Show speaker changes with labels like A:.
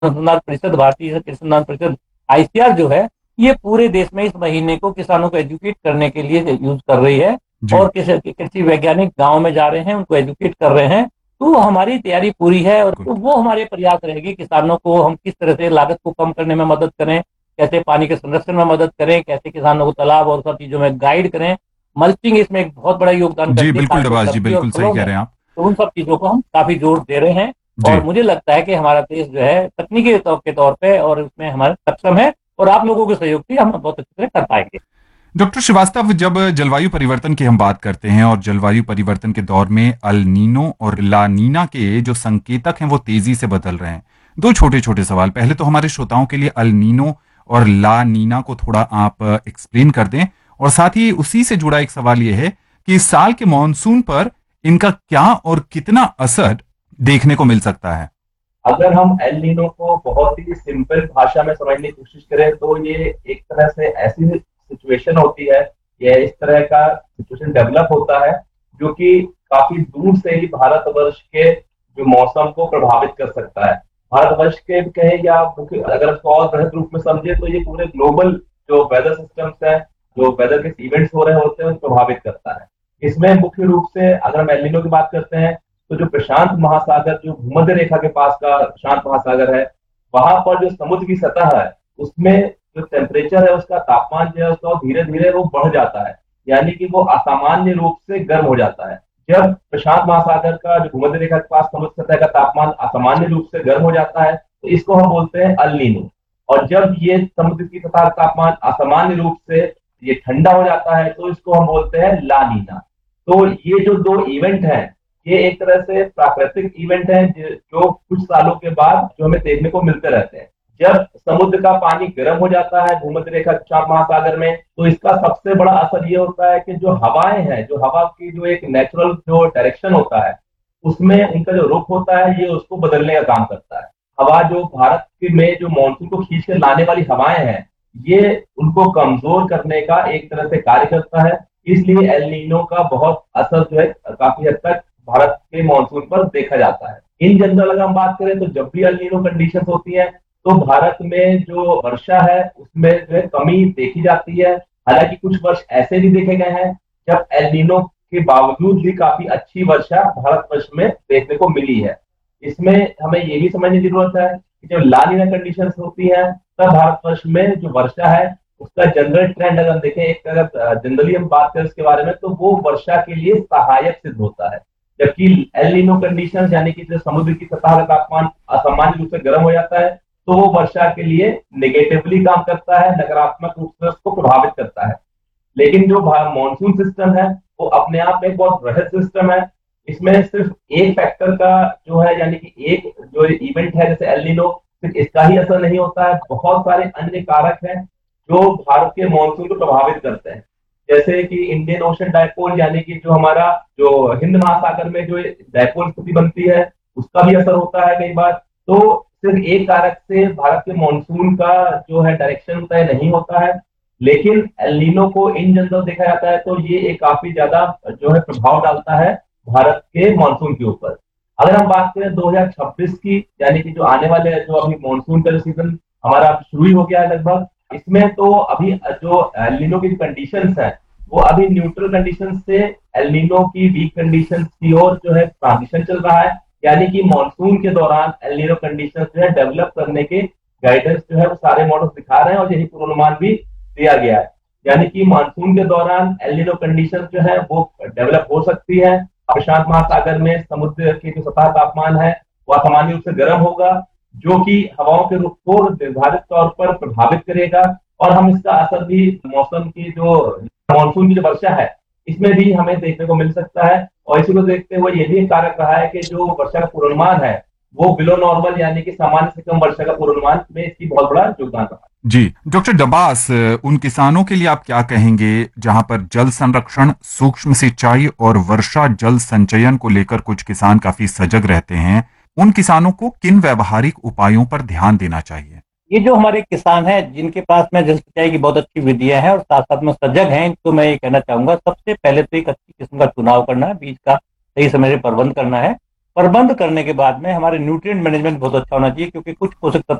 A: अनुसंधान परिषद, भारतीय कृषि अनुसंधान परिषद, आईसीआर जो है, ये पूरे देश में इस महीने को किसानों को एजुकेट करने के लिए यूज कर रही है।
B: जी।
A: और कृषि वैज्ञानिक गांव में जा रहे हैं, उनको एजुकेट कर रहे हैं। तो हमारी तैयारी पूरी है, और
B: बिल्कुल।
A: तो वो हमारे प्रयास रहेगी किसानों को हम किस तरह से लागत को कम करने में मदद करें, कैसे पानी के संरक्षण में मदद करें, कैसे किसानों को तालाब और सब चीजों में गाइड करें। मल्चिंग इसमें एक बहुत बड़ा योगदान
B: जी
A: करती है,
B: बिल्कुल
A: खासकर
B: डबास जी,
A: सब्जी और
B: बिल्कुल सही
A: फलों
B: कह
A: में।
B: रहे हैं आप।
A: तो उन सब चीजों को हम काफी जोर दे रहे हैं।
B: जी।
A: और मुझे लगता है कि हमारा देश जो है तकनीकी के तौर पे और उसमें हमारा सक्षम है, और आप लोगों के सहयोग से हम बहुत अच्छे से कर पाएंगे।
B: डॉक्टर श्रीवास्तव, जब जलवायु परिवर्तन की हम बात करते हैं और जलवायु परिवर्तन के दौर में अल नीनो और ला नीना के जो संकेतक हैं वो तेजी से बदल रहे हैं, दो छोटे छोटे सवाल। पहले तो हमारे श्रोताओं के लिए अल नीनो और ला नीना को थोड़ा आप एक्सप्लेन कर दें, और साथ ही उसी से जुड़ा एक सवाल ये है कि इस साल के मानसून पर इनका क्या और कितना असर देखने को मिल सकता है।
C: अगर हम एल नीनो को बहुत ही सिंपल भाषा में समझने की कोशिश करें तो ये एक तरह से ऐसी सिचुएशन होती है, या इस तरह का सिचुएशन डेवलप होता है जो कि काफी दूर से ही भारतवर्ष के जो मौसम को प्रभावित कर सकता है। भारतवर्ष के कहें या अगर इसको और बृहद रूप में समझे तो ये पूरे ग्लोबल जो वेदर सिस्टम्स है, जो वेदर के इवेंट्स हो रहे होते हैं, उनको प्रभावित करता है। इसमें मुख्य रूप से अगर हम एल नीनो की बात करते हैं तो जो प्रशांत महासागर, जो भूमध्य रेखा के पास का प्रशांत महासागर है, वहां पर जो समुद्र की सतह है उसमें जो टेम्परेचर है, उसका तापमान जो है उसका धीरे धीरे वो बढ़ जाता है, यानी कि वो असामान्य रूप से गर्म हो जाता है। जब प्रशांत महासागर का जो भूमध्य रेखा के पास समुद्र सतह का तापमान असामान्य रूप से गर्म हो जाता है तो इसको हम बोलते हैं अल नीनो। और जब ये समुद्र की सतह का तापमान असामान्य रूप से ये ठंडा हो जाता है तो इसको हम बोलते हैं ला नीना। तो ये जो दो इवेंट हैं, ये एक तरह से प्राकृतिक इवेंट है जो कुछ सालों के बाद जो हमें देखने को मिलते रहते हैं। जब समुद्र का पानी गर्म हो जाता है भूमध्य रेखा प्रशांत महासागर में, तो इसका सबसे बड़ा असर ये होता है कि जो हवाएं हैं, जो हवा की जो एक नेचुरल जो डायरेक्शन होता है, उसमें उनका जो रुख होता है ये उसको बदलने का काम करता है। हवा जो भारत में जो मानसून को खींच कर लाने वाली हवाएं हैं, ये उनको कमजोर करने का एक तरह से कार्य करता है। इसलिए एल नीनो का बहुत असर जो है काफी हद तक भारत के मानसून पर देखा जाता है। इन जनरल अगर हम बात करें तो जब भी एल नीनो कंडीशंस होती हैं तो भारत में जो वर्षा है उसमें जो है कमी देखी जाती है। हालांकि कुछ वर्ष ऐसे भी देखे गए हैं जब एल नीनो के बावजूद भी काफी अच्छी वर्षा भारतवर्ष में देखने को मिली है। इसमें हमें ये भी समझने की जरूरत है कि जब ला नीना कंडीशंस होती है तब भारतवर्ष में जो वर्षा है उसका जनरल ट्रेंड अगर हम देखें, एक अगर जनरली हम बात करें इसके बारे में, तो वो वर्षा के लिए सहायक सिद्ध होता है। जबकि एल नीनो कंडीशन यानी कि जो समुद्र की सतह का तापमान असामान्य रूप से गर्म हो जाता है तो वो वर्षा के लिए नेगेटिवली काम करता है, नकारात्मक रूप से उसको प्रभावित करता है। लेकिन जो मानसून सिस्टम है वो अपने आप में एक बहुत बृहद सिस्टम है। इसमें सिर्फ एक फैक्टर का जो है, यानी कि एक जो इवेंट है जैसे एल नीनो, सिर्फ इसका ही असर नहीं होता है, बहुत सारे अन्य कारक हैं जो भारत के मानसून को प्रभावित करते हैं। जैसे कि इंडियन ओशन डायपोल, यानी कि जो हमारा जो हिंद महासागर में जो डायपोल स्थिति बनती है उसका भी असर होता है कई बार। तो सिर्फ एक कारक से भारत के मानसून का जो है डायरेक्शन तय नहीं होता है। लेकिन एल नीनो को इन जनरल देखा जाता है तो ये एक काफी ज्यादा जो है प्रभाव डालता है भारत के मानसून के ऊपर। अगर हम बात करें 2026 की, यानी कि जो आने वाले जो अभी मानसून का सीजन हमारा शुरू ही हो गया है लगभग, इसमें तो अभी जो एल नीनो की कंडीशंस है वो अभी न्यूट्रल कंडीशन से एल नीनो की वीक कंडीशन की ओर जो है ट्रांजिशन चल रहा है। यानी कि मानसून के दौरान एल नीनो कंडीशन जो है डेवलप करने के गाइडेंस जो है वो सारे मॉडल दिखा रहे हैं और यही पूर्वानुमान भी दिया गया है। यानी कि मानसून के दौरान एल नीनो कंडीशन जो है वो डेवलप हो सकती है। प्रशांत महासागर में समुद्र की जो सतह तापमान है वह सामान्य रूप से गर्म होगा, जो कि हवाओं के रुख को निर्धारित तौर पर प्रभावित करेगा। और हम इसका असर भी मौसम की जो मानसून की जो वर्षा है इसमें भी हमें देखने को मिल सकता है। और इसी को देखते हुए ये भी एक कारक रहा है कि जो वर्षा का पूर्वानुमान है वो बिलो नॉर्मल, यानी कि सामान्य से कम वर्षा का पूर्वानुमान में इसकी बहुत बड़ा योगदान रहा।
B: जी डॉक्टर डबास, उन किसानों के लिए आप क्या कहेंगे जहां पर जल संरक्षण, सूक्ष्म सिंचाई और वर्षा जल संचयन को लेकर कुछ किसान काफी सजग रहते हैं? उन किसानों को किन व्यवहारिक उपायों पर ध्यान देना चाहिए?
A: ये जो हमारे किसान हैं जिनके पास में जल सिंचाई की बहुत अच्छी विधियां हैं और साथ साथ में सजग हैं, इनको मैं ये कहना चाहूंगा, सबसे पहले तो एक अच्छी किस्म का चुनाव करना है, बीज का सही समय से प्रबंध करना है। प्रबंध करने के बाद में हमारे न्यूट्रिएंट मैनेजमेंट बहुत अच्छा होना चाहिए, क्योंकि कुछ पोषक तत्व